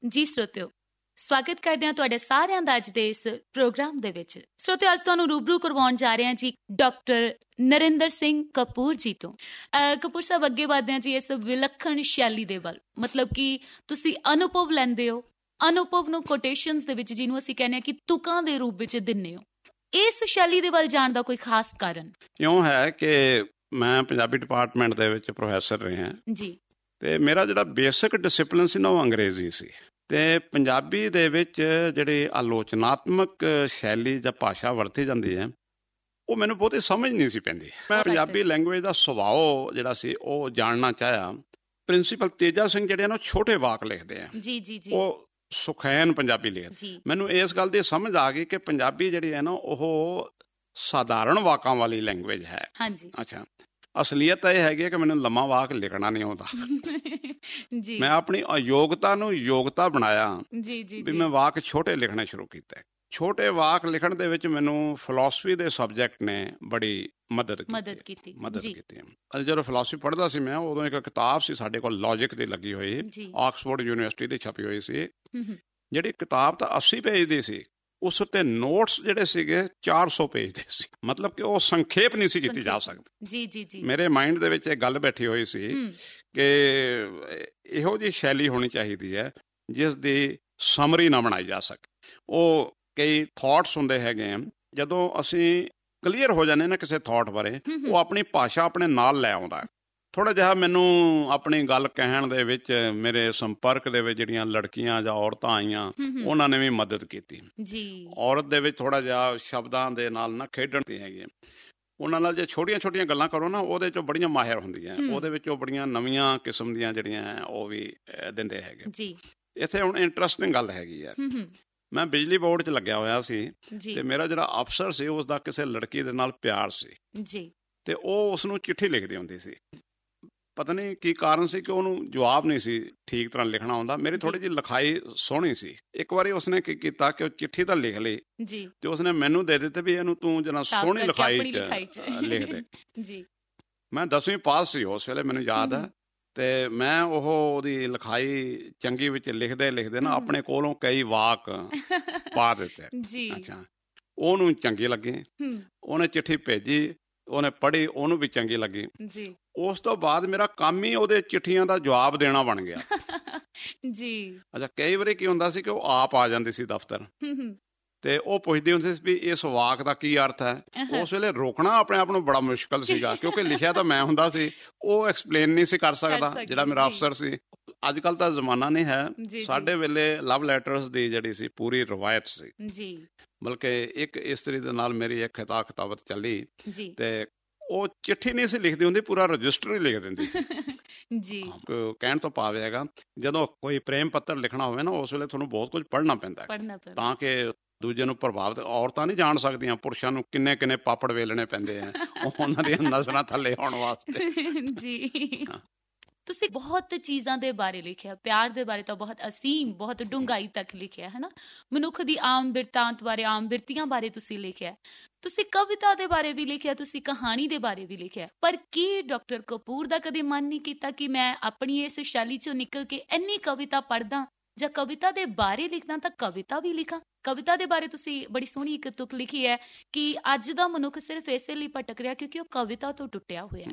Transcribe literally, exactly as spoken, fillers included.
ਜੀ ਸਰੋਤਿਓ, ਸਵਾਗਤ ਕਰਦੇ ਹਾਂ ਤੁਹਾਡੇ ਸਾਰਿਆਂ ਦਾ ਅੱਜ ਦੇ ਇਸ ਪ੍ਰੋਗਰਾਮ ਦੇ ਵਿੱਚ। ਸਰੋਤਿਓ, ਅੱਜ ਤੁਹਾਨੂੰ ਰੂਬਰੂ ਕਰਵਾਉਣ ਜਾ ਰਹੇ ਹਾਂ ਜੀ ਡਾਕਟਰ ਨਰਿੰਦਰ ਸਿੰਘ ਕਪੂਰ ਜੀ ਤੋਂ। ਕਪੂਰ ਸਾਹਿਬ, ਅੱਗੇ ਵਧਦੇ ਹਾਂ ਜੀ ਇਸ ਵਿਲੱਖਣ ਸ਼ੈਲੀ ਦੇ ਵੱਲ। ਮਤਲਬ ਕਿ ਤੁਸੀਂ ਅਨੁਭਵ ਲੈਂਦੇ ਹੋ, ਅਨੁਭਵ ਨੂੰ ਕੋਟੇਸ਼ਨਸ ਦੇ ਵਿੱਚ, ਜਿਹਨੂੰ ਅਸੀਂ ਕਹਿੰਦੇ ਹਾਂ ਕਿ ਤੁਕਾਂ ਦੇ ਰੂਪ ਵਿੱਚ ਦਿੰਦੇ ਹੋ। ਇਸ ਸ਼ੈਲੀ ਦੇ ਵੱਲ ਜਾਣ ਦਾ ਕੋਈ ਖਾਸ ਕਾਰਨ? ਇਉਂ ਹੈ ਕਿ ਮੈਂ ਪੰਜਾਬੀ ਡਿਪਾਰਟਮੈਂਟ ਦੇ ਵਿੱਚ ਪ੍ਰੋਫੈਸਰ ਰਿਹਾ ਜੀ, ਤੇ ਮੇਰਾ ਜਿਹੜਾ ਬੇਸਿਕ ਡਿਸਿਪਲਿਨ ਸੀ ਨਾ ਉਹ ਅੰਗਰੇਜ਼ੀ ਸੀ। ਤੇ ਪੰਜਾਬੀ ਦੇ ਵਿੱਚ ਜਿਹੜੀ ਆਲੋਚਨਾਤਮਕ ਸ਼ੈਲੀ ਜਾਂ ਭਾਸ਼ਾ ਵਰਤੀ ਜਾਂਦੀ ਹੈ ਉਹ ਮੈਨੂੰ ਬਹੁਤੀ ਸਮਝ ਨਹੀਂ ਸੀ ਪੈਂਦੀ। ਮੈਂ ਪੰਜਾਬੀ ਲੈਂਗੁਏਜ ਦਾ ਸੁਭਾਅ ਜਿਹੜਾ ਸੀ ਉਹ ਜਾਣਨਾ ਚਾਹਿਆ। ਪ੍ਰਿੰਸੀਪਲ ਤੇਜਾ ਸਿੰਘ ਜਿਹੜੇ ਨਾ ਛੋਟੇ ਵਾਕ ਲਿਖਦੇ ਆ, ਜੀ ਜੀ ਜੀ, ਉਹ ਸੁਖੈਨ ਪੰਜਾਬੀ ਲਿਖਦੇ। ਮੈਨੂੰ ਇਸ ਗੱਲ ਦੀ ਸਮਝ ਆ ਗਈ ਕਿ ਪੰਜਾਬੀ ਜਿਹੜੀ ਹੈ ਨਾ ਉਹ ਸਾਧਾਰਨ ਵਾਕਾਂ ਵਾਲੀ ਲੈਂਗੁਏਜ ਹੈ। ਹਾਂਜੀ, ਅੱਛਾ, ਅਸਲੀਅਤ ਇਹ ਹੈਗੀ ਕਿ ਮੈਨੂੰ ਲੰਮਾ ਵਾਕ ਲਿਖਣਾ ਨਹੀਂ ਆਉਂਦਾ। ਜੀ, ਮੈਂ ਆਪਣੀ ਅਯੋਗਤਾ ਨੂੰ ਯੋਗਤਾ ਬਣਾਇਆ। ਜੀ ਜੀ, ਵੀ ਮੈਂ ਵਾਕ ਛੋਟੇ ਲਿਖਣੇ ਸ਼ੁਰੂ ਕੀਤੇ। ਛੋਟੇ ਵਾਕ ਲਿਖਣ ਦੇ ਵਿੱਚ ਮੈਨੂੰ ਫਿਲਾਸਫੀ ਦੇ ਸਬਜੈਕਟ ਨੇ ਬੜੀ ਮਦਦ ਮਦਦ ਕੀਤੀ ਮਦਦ ਕੀਤੀ ਅਸੀਂ ਜਦੋਂ ਫਿਲਾਸਫੀ ਪੜ੍ਹਦਾ ਸੀ ਮੈਂ, ਉਦੋਂ ਇੱਕ ਕਿਤਾਬ ਸੀ ਸਾਡੇ ਕੋਲ ਲੌਜਿਕ ਦੀ ਲੱਗੀ ਹੋਈ, ਆਕਸਫੋਰਡ ਯੂਨੀਵਰਸਿਟੀ ਦੀ ਛਪੀ ਹੋਈ ਸੀ। ਜਿਹੜੀ ਕਿਤਾਬ ਤਾਂ ਅੱਸੀ ਪੇਜ ਦੀ ਸੀ, ਉਸ ਉੱਤੇ ਨੋਟਸ ਜਿਹੜੇ ਸੀਗੇ ਚਾਰ ਸੌ ਪੇਜ ਦੇ ਸੀ। ਮਤਲਬ ਕਿ ਉਹ ਸੰਖੇਪ ਨਹੀਂ ਸੀ ਕੀਤੀ ਜਾ ਸਕਦੀ। ਜੀ ਜੀ ਜੀ, ਮੇਰੇ ਮਾਈਂਡ ਦੇ ਵਿੱਚ ਇਹ ਗੱਲ ਬੈਠੀ ਹੋਈ ਸੀ ਕਿ ਇਹੋ ਜਿਹੀ ਸ਼ੈਲੀ ਹੋਣੀ ਚਾਹੀਦੀ ਹੈ ਜਿਸ ਦੀ ਸਮਰੀ ਨਾ ਬਣਾਈ ਜਾ ਸਕੇ। ਉਹ ਕਈ ਥਾਟਸ ਹੁੰਦੇ ਹੈਗੇ ਆ, ਜਦੋਂ ਅਸੀਂ ਕਲੀਅਰ ਹੋ ਜਾਂਦੇ ਨਾ ਕਿਸੇ ਥਾਟ ਬਾਰੇ, ਉਹ ਆਪਣੀ ਭਾਸ਼ਾ ਆਪਣੇ ਨਾਲ ਲੈ ਆਉਂਦਾ। ਥੋੜ੍ਹਾ ਜਿਹਾ ਮੈਨੂੰ ਆਪਣੀ ਗੱਲ ਕਹਿਣ ਦੇ ਵਿੱਚ ਮੇਰੇ ਸੰਪਰਕ ਦੇ ਵਿੱਚ ਜਿਹੜੀਆਂ ਲੜਕੀਆਂ ਜਾਂ ਔਰਤਾਂ ਆਈਆਂ, ਉਹਨਾਂ ਨੇ ਵੀ ਮਦਦ ਕੀਤੀ। ਜੀ, ਔਰਤ ਦੇ ਵਿੱਚ ਥੋੜ੍ਹਾ ਜਿਹਾ ਸ਼ਬਦਾਂ ਦੇ ਨਾਲ ਨਾ ਖੇਡਣ ਦੀ ਹੈਗੀ। ਉਹਨਾਂ ਨਾਲ ਜੇ ਛੋਟੀਆਂ ਛੋਟੀਆਂ ਗੱਲਾਂ ਕਰੋ ਨਾ, ਉਹਦੇ 'ਚੋਂ ਬੜੀਆਂ ਮਾਹਿਰ ਹੁੰਦੀਆਂ, ਉਹਦੇ ਵਿੱਚ ਉਹ ਬੜੀਆਂ ਨਵੀਆਂ ਕਿਸਮ ਦੀਆਂ ਜਿਹੜੀਆਂ ਉਹ ਵੀ ਦਿੰਦੇ ਹੈਗੇ। ਜੀ, ਇੱਥੇ ਹੁਣ ਇੰਟਰਸਟਿੰਗ ਗੱਲ ਹੈਗੀ ਆ। ਮੈਂ ਬਿਜਲੀ ਬੋਰਡ 'ਚ ਲੱਗਿਆ ਹੋਇਆ ਸੀ ਤੇ ਮੇਰਾ ਜਿਹੜਾ ਅਫਸਰ ਸੀ ਉਸਦਾ ਕਿਸੇ ਲੜਕੀ ਦੇ ਨਾਲ ਪਿਆਰ ਸੀ। ਜੀ, ਤੇ ਉਹ ਉਸਨੂੰ ਚਿੱਠੀ ਲਿਖਦੀ ਹੁੰਦੀ ਸੀ। ਪਤਾ ਨਹੀਂ ਕੀ ਕਾਰਨ ਸੀ ਕਿ ਉਹਨੂੰ ਜਵਾਬ ਨਹੀਂ ਸੀ ਠੀਕ ਤਰ੍ਹਾਂ ਲਿਖਣਾ ਆਉਂਦਾ। ਮੇਰੀ ਥੋੜ੍ਹੀ ਜਿਹੀ ਲਿਖਾਈ ਸੋਹਣੀ ਸੀ। ਇੱਕ ਵਾਰੀ ਉਸਨੇ ਕੀ ਕੀਤਾ ਕਿ ਉਹ ਚਿੱਠੀ ਤਾਂ ਲਿਖ ਲਈ ਜੀ, ਤੇ ਉਸਨੇ ਮੈਨੂੰ ਦੇ ਦਿੱਤੇ ਵੀ ਇਹਨੂੰ ਤੂੰ ਜਰਾ ਸੋਹਣੀ ਲਿਖਾਈ 'ਚ ਲਿਖ ਦੇ। ਜੀ, ਮੈਂ ਦਸਵੀਂ ਪਾਸ ਸੀ ਉਸ ਵੇਲੇ, ਮੈਨੂੰ ਯਾਦ ਹੈ। ਤੇ ਮੈਂ ਉਹ ਉਹਦੀ ਲਿਖਾਈ ਚੰਗੀ ਵਿੱਚ ਲਿਖਦੇ ਲਿਖਦੇ ਨਾ ਆਪਣੇ ਕੋਲੋਂ ਕਈ ਵਾਕ ਪਾ ਦਿੱਤੇ। ਜੀ, ਅੱਛਾ, ਉਹਨੂੰ ਚੰਗੀ ਲੱਗੀ, ਉਹਨੇ ਚਿੱਠੀ ਭੇਜੀ, ਉਹਨੇ ਪੜ੍ਹੀ, ਉਹਨੂੰ ਵੀ ਚੰਗੀ ਲੱਗੀ। ਜੀ, ਉਸ ਤੋਂ ਬਾਅਦ ਮੇਰਾ ਕੰਮ ਹੀ ਉਹਦੇ ਚਿੱਠੀਆਂ ਦਾ ਜਵਾਬ ਦੇਣਾ ਬਣ ਗਿਆ। ਜੀ, ਅੱਛਾ, ਕਈ ਵਾਰੀ ਕੀ ਹੁੰਦਾ ਸੀ ਕਿ ਉਹ ਆਪ ਆ ਜਾਂਦੀ ਸੀ ਦਫ਼ਤਰ, ਤੇ ਉਹ ਪੁੱਛਦੀ ਹੁੰਦੀ ਸੀ ਵੀ ਇਸ ਵਾਕ ਦਾ ਕੀ ਅਰਥ ਹੈ। ਉਸ ਵੇਲੇ ਰੋਕਣਾ ਆਪਣੇ ਆਪ ਨੂੰ ਬੜਾ ਮੁਸ਼ਕਿਲ ਸੀਗਾ, ਕਿਉਂਕਿ ਲਿਖਿਆ ਤਾਂ ਮੈਂ ਹੁੰਦਾ ਸੀ, ਉਹ ਐਕਸਪਲੇਨ ਨਹੀਂ ਸੀ ਕਰ ਸਕਦਾ ਜਿਹੜਾ ਮੇਰਾ ਅਫਸਰ ਸੀ। ਅੱਜ ਕੱਲ੍ਹ ਤਾਂ ਜ਼ਮਾਨਾ ਨਹੀਂ ਹੈ, ਸਾਡੇ ਵੇਲੇ ਲਵ ਲੈਟਰਸ ਦੀ ਜਿਹੜੀ ਸੀ ਪੂਰੀ ਰਵਾਇਤ ਸੀ। ਜੀ, ਬਲਕਿ ਇੱਕ ਇਸਤਰੀ ਦੇ ਨਾਲ ਮੇਰੀ ਇੱਕ ਖਿਤਾ ਖਤਾਬਤ ਚੱਲੀ, ਤੇ ਉਹ ਚਿੱਠੀ ਨਹੀਂ ਸੀ ਲਿਖਦੀ ਹੁੰਦੀ, ਪੂਰਾ ਰਜਿਸਟਰ ਹੀ ਲਿਖ ਦਿੰਦੀ ਸੀ। ਜੀ, ਕਹਿਣ ਤੋਂ ਭਾਵ ਹੈਗਾ ਜਦੋਂ ਕੋਈ ਪ੍ਰੇਮ ਪੱਤਰ ਲਿਖਣਾ ਹੋਵੇ ਨਾ, ਉਸ ਵੇਲੇ ਤੁਹਾਨੂੰ ਬਹੁਤ ਕੁਝ ਪੜ੍ਹਨਾ ਪੈਂਦਾ ਤਾਂ ਕਿ ਦੂਜੇ ਨੂੰ ਪ੍ਰਭਾਵਿਤ। ਔਰਤਾਂ ਨਹੀਂ ਜਾਣ ਸਕਦੀਆਂ ਪੁਰਸ਼ਾਂ ਨੂੰ ਕਿੰਨੇ ਕਿੰਨੇ ਪਾਪੜ ਵੇਲਣੇ ਪੈਂਦੇ ਆ ਉਹਨਾਂ ਦੀਆਂ ਨਜ਼ਰਾਂ ਥੱਲੇ ਆਉਣ ਵਾਸਤੇ। ਜੀ, ਤੁਸੀਂ ਬਹੁਤ ਚੀਜ਼ਾਂ ਦੇ ਬਾਰੇ ਲਿਖਿਆ, ਪਿਆਰ ਦੇ ਬਾਰੇ ਤਾਂ ਬਹੁਤ ਅਸੀਮ, ਬਹੁਤ ਡੂੰਘਾਈ ਤੱਕ ਲਿਖਿਆ ਹੈ ਨਾ। ਮਨੁੱਖ ਦੀ ਆਮ ਬਿਰਤਾਂਤ ਬਾਰੇ, ਆਮ ਬਿਰਤੀਆਂ ਬਾਰੇ ਤੁਸੀਂ ਲਿਖਿਆ। ਤੁਸੀਂ ਕਵਿਤਾ ਦੇ ਬਾਰੇ ਵੀ ਲਿਖਿਆ, ਤੁਸੀਂ ਕਹਾਣੀ ਦੇ ਬਾਰੇ ਵੀ ਲਿਖਿਆ। ਪਰ ਕੀ ਡਾਕਟਰ ਕਪੂਰ ਦਾ ਕਦੇ ਮਨ ਨਹੀਂ ਕੀਤਾ ਕਿ ਮੈਂ ਆਪਣੀ ਇਸ ਸ਼ੈਲੀ ਚੋਂ ਨਿਕਲ ਕੇ ਇੰਨੀ ਕਵਿਤਾ ਪੜ੍ਹਦਾ ਜਾਂ ਕਵਿਤਾ ਦੇ ਬਾਰੇ ਲਿਖਦਾ ਤਾਂ ਕਵਿਤਾ ਵੀ ਲਿਖਾਂ? ਕਵਿਤਾ ਦੇ ਬਾਰੇ ਤੁਸੀਂ ਬੜੀ ਸੋਹਣੀ ਇੱਕ ਤੁਕ ਲਿਖੀ ਹੈ ਕਿ ਅੱਜ ਦਾ ਮਨੁੱਖ ਸਿਰਫ ਇਸੇ ਲਈ ਭਟਕ ਰਿਹਾ ਕਿਉਂਕਿ ਉਹ ਕਵਿਤਾ ਤੋਂ ਟੁੱਟਿਆ ਹੋਇਆ।